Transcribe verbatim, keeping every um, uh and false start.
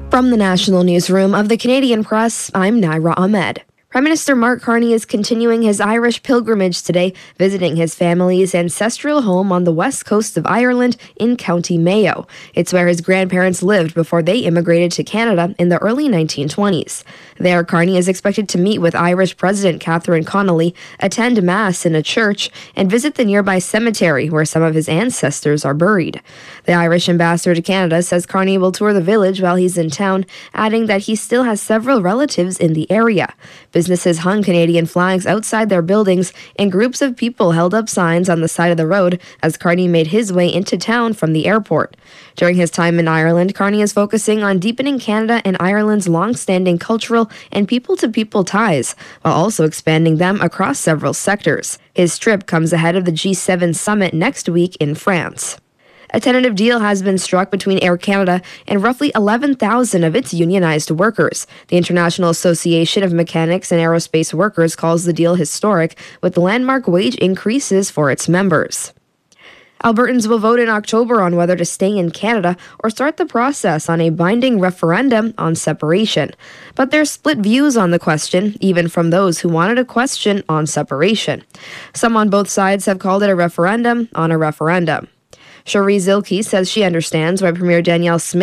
From the National Newsroom of the Canadian Press, I'm Naira Ahmed. Prime Minister Mark Carney is continuing his Irish pilgrimage today, visiting his family's ancestral home on the west coast of Ireland in County Mayo. It's where his grandparents lived before they immigrated to Canada in the early nineteen twenties. There, Carney is expected to meet with Irish President Catherine Connolly, attend Mass in a church, and visit the nearby cemetery where some of his ancestors are buried. The Irish ambassador to Canada says Carney will tour the village while he's in town, adding that he still has several relatives in the area. Businesses hung Canadian flags outside their buildings, and groups of people held up signs on the side of the road as Carney made his way into town from the airport. During his time in Ireland, Carney is focusing on deepening Canada and Ireland's long-standing cultural and people-to-people ties, while also expanding them across several sectors. His trip comes ahead of the G seven summit next week in France. A tentative deal has been struck between Air Canada and roughly eleven thousand of its unionized workers. The International Association of Mechanics and Aerospace Workers calls the deal historic, with landmark wage increases for its members. Albertans will vote in October on whether to stay in Canada or start the process on a binding referendum on separation. But there's split views on the question, even from those who wanted a question on separation. Some on both sides have called it a referendum on a referendum. Cherie Zilke says she understands why Premier Danielle Smith